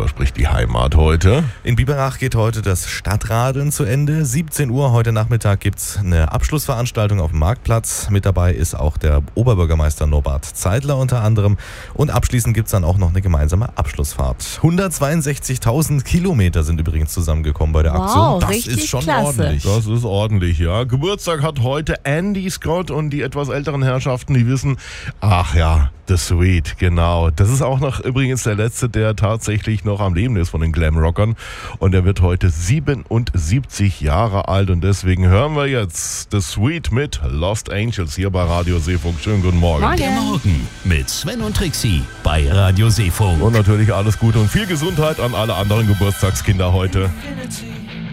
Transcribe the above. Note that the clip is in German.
da spricht die Heimat heute. In Biberach geht heute das Stadtradeln zu Ende. 17 Uhr heute Nachmittag gibt es eine Abschlussveranstaltung auf dem Marktplatz. Mit dabei ist auch der Oberbürgermeister Norbert Zeidler unter anderem. Und abschließend gibt es dann auch noch eine gemeinsame Abschlussfahrt. 162.000 Kilometer sind übrigens zusammengekommen bei der Aktion. Das richtig ist schon klasse. ordentlich. Das ist ordentlich, ja. Geburtstag hat heute Andy Scott und die etwas älteren Herrschaften, die wissen, ach ja, The Sweet, genau. Das ist auch noch übrigens der letzte, der tatsächlich noch am Leben ist von den Glamrockern. Und er wird heute 77 Jahre alt und deswegen hören wir jetzt The Sweet mit Lost Angels hier bei Radio Seefunk. Schönen guten Morgen. Morgen. Der Morgen mit Sven und Trixie bei Radio Seefunk. Und natürlich alles Gute und viel Gesundheit an alle anderen Geburtstagskinder heute. Infinity.